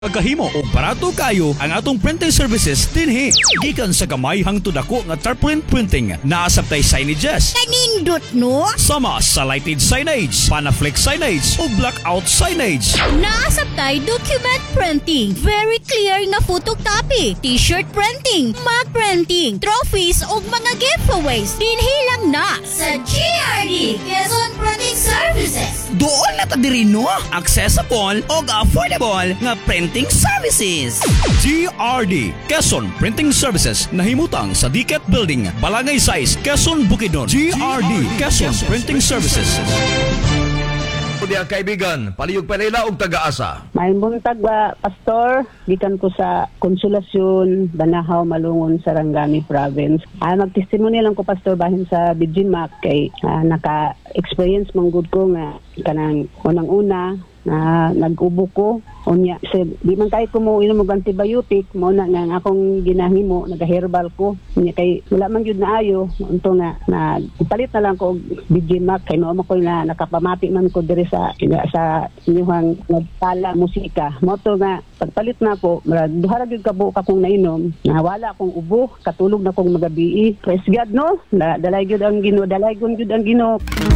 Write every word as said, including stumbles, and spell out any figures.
Pagkahimo o barato kayo ang atong printing services dinhi. Gikan sa gamay hangtod ako nga tarpaulin printing, naasabtay signages. Kanindot no? Sama sa lighted signage, panaflex signage o blackout signage. Naasabtay document printing, very clear nga photocopy, t-shirt printing, mug printing, trophies o mga giveaways. Dinhi lang na sa G R D Quezon Printing Services. Doon na ta diri no, accessible o affordable nga printing services. G R D Quezon Printing Services nahimutang sa D C E T Building, Balangay Size, Quezon, Bukidnon. G R D Quezon Printing Services. Diya kaibigan, palihog panila og taga-asa. May buntag ba, Pastor? Gikan ko sa Konsolasyon, Banahaw, Malungon, Sarangani Province. Ah, mag-testimony lang ko, Pastor, bahin sa Bijimak kay ah, naka-experience mong good ko nga kanang unang-una na nag-ubo ko. Unya, so, di man kahit ko mo inom og antibiotic, mo na nga akong ginahimo, nag-herbal ko. Unya kay wala man gyud na ayo, unto nga na palit na lang ko og Bijimak kay mao ko na nakapamati man ko diri sa sa inyong nagtala musika. Mo to nga pagpalit na ko, duha ra gyud ka buok akong nainom, na wala akong ubo, katulog na kong magabi. Praise God no. Na dalay gyud ang Ginoo, dalay gyud ang Ginoo.